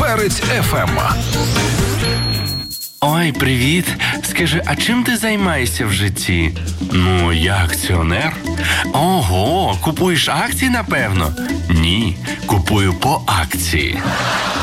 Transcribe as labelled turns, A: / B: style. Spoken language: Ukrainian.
A: Перець ФМ.
B: Ой, привіт. Скажи, а чим ти займаєшся в житті? Ну, я акціонер. Ого, купуєш акції, напевно? Ні, купую по акції.